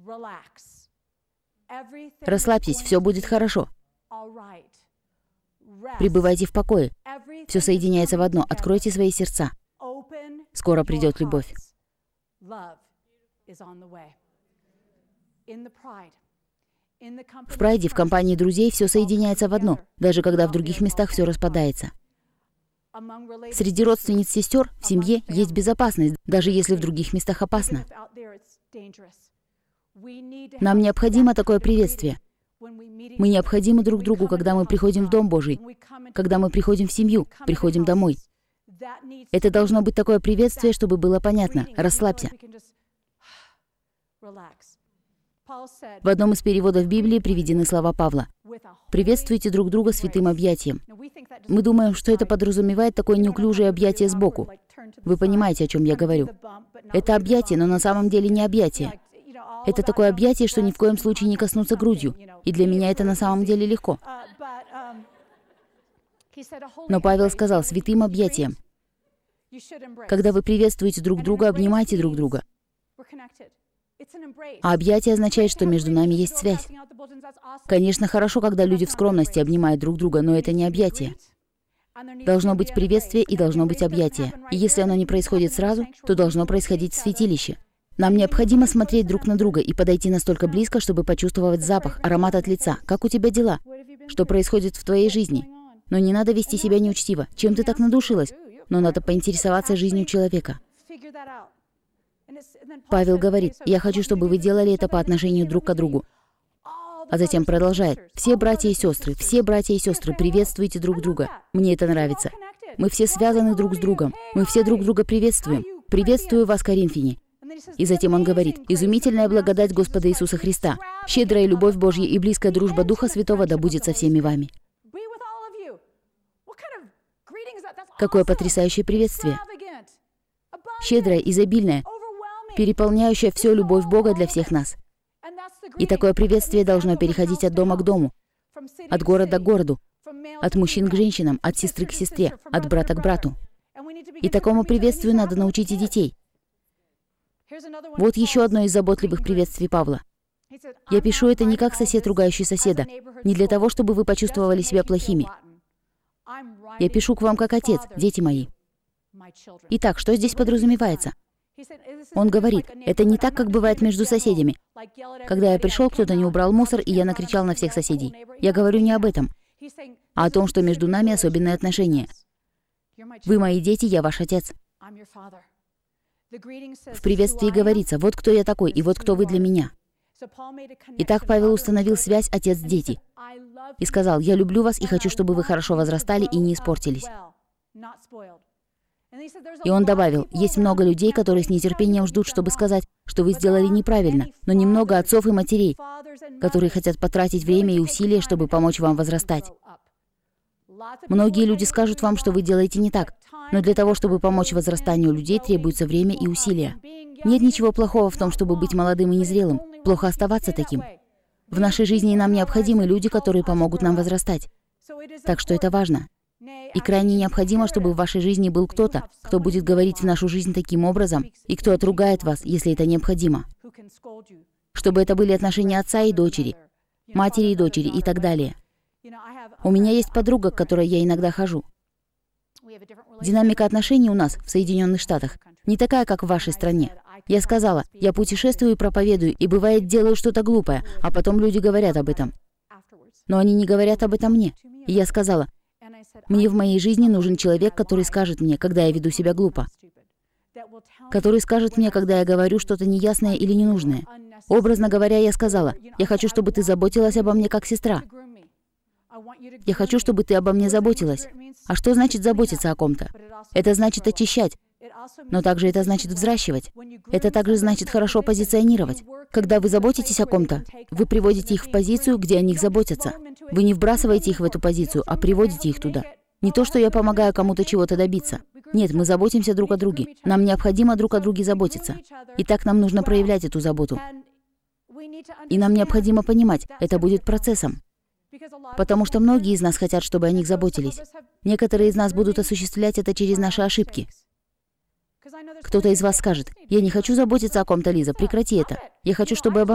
Расслабьтесь, все будет хорошо. Пребывайте в покое. Все соединяется в одно. Откройте свои сердца. Скоро придет любовь. В прайде, в компании друзей все соединяется в одно, даже когда в других местах все распадается. Среди родственниц сестер в семье есть безопасность, даже если в других местах опасно. Нам необходимо такое приветствие. Мы необходимы друг другу, когда мы приходим в Дом Божий, когда мы приходим в семью, приходим домой. Это должно быть такое приветствие, чтобы было понятно. Расслабься. В одном из переводов Библии приведены слова Павла. «Приветствуйте друг друга святым объятием». Мы думаем, что это подразумевает такое неуклюжее объятие сбоку. Вы понимаете, о чем я говорю. Это объятие, но на самом деле не объятие. Это такое объятие, что ни в коем случае не коснуться грудью. И для меня это на самом деле легко. Но Павел сказал святым объятием. Когда вы приветствуете друг друга, обнимайте друг друга. А объятие означает, что между нами есть связь. Конечно, хорошо, когда люди в скромности обнимают друг друга, но это не объятие. Должно быть приветствие и должно быть объятие. И если оно не происходит сразу, то должно происходить в святилище. Нам необходимо смотреть друг на друга и подойти настолько близко, чтобы почувствовать запах, аромат от лица. Как у тебя дела? Что происходит в твоей жизни? Но не надо вести себя неучтиво. Чем ты так надушилась? Но надо поинтересоваться жизнью человека. Павел говорит, я хочу, чтобы вы делали это по отношению друг к другу. А затем продолжает, все братья и сестры, приветствуйте друг друга. Мне это нравится. Мы все связаны друг с другом. Мы все друг друга приветствуем. Приветствую вас, коринфяне. И затем он говорит, изумительная благодать Господа Иисуса Христа, щедрая любовь Божья и близкая дружба Духа Святого да будет со всеми вами. Какое потрясающее приветствие. Щедрое, изобильное, переполняющее все любовь Бога для всех нас. И такое приветствие должно переходить от дома к дому, от города к городу, от мужчин к женщинам, от сестры к сестре, от брата к брату. И такому приветствию надо научить и детей. Вот еще одно из заботливых приветствий Павла. Я пишу это не как сосед, ругающий соседа, не для того, чтобы вы почувствовали себя плохими. Я пишу к вам как отец, дети мои. Итак, что здесь подразумевается? Он говорит, это не так, как бывает между соседями. Когда я пришел, кто-то не убрал мусор, и я накричал на всех соседей. Я говорю не об этом, а о том, что между нами особенные отношения. Вы мои дети, я ваш отец. В приветствии говорится, вот кто я такой, и вот кто вы для меня. Итак, Павел установил связь отец-дети и сказал, я люблю вас и хочу, чтобы вы хорошо возрастали и не испортились. И он добавил, есть много людей, которые с нетерпением ждут, чтобы сказать, что вы сделали неправильно, но немного отцов и матерей, которые хотят потратить время и усилия, чтобы помочь вам возрастать. Многие люди скажут вам, что вы делаете не так, но для того, чтобы помочь возрастанию людей, требуется время и усилия. Нет ничего плохого в том, чтобы быть молодым и незрелым. Плохо оставаться таким. В нашей жизни нам необходимы люди, которые помогут нам возрастать. Так что это важно. И крайне необходимо, чтобы в вашей жизни был кто-то, кто будет говорить в нашу жизнь таким образом, и кто отругает вас, если это необходимо. Чтобы это были отношения отца и дочери, матери и дочери и так далее. У меня есть подруга, к которой я иногда хожу. Динамика отношений у нас, в Соединенных Штатах, не такая, как в вашей стране. Я сказала, я путешествую и проповедую, и бывает делаю что-то глупое, а потом люди говорят об этом. Но они не говорят об этом мне. И я сказала, мне в моей жизни нужен человек, который скажет мне, когда я веду себя глупо. Который скажет мне, когда я говорю что-то неясное или ненужное. Образно говоря, я сказала, я хочу, чтобы ты заботилась обо мне как сестра. Я хочу, чтобы ты обо мне заботилась. А что значит заботиться о ком-то? Это значит очищать. Но также это значит взращивать. Это также значит хорошо позиционировать. Когда вы заботитесь о ком-то, вы приводите их в позицию, где о них заботятся. Вы не вбрасываете их в эту позицию, а приводите их туда. Не то, что я помогаю кому-то чего-то добиться. Нет, мы заботимся друг о друге. Нам необходимо друг о друге заботиться. И так нам нужно проявлять эту заботу. И нам необходимо понимать, это будет процессом. Потому что многие из нас хотят, чтобы о них заботились. Некоторые из нас будут осуществлять это через наши ошибки. Кто-то из вас скажет, я не хочу заботиться о ком-то, Лиза, прекрати это. Я хочу, чтобы обо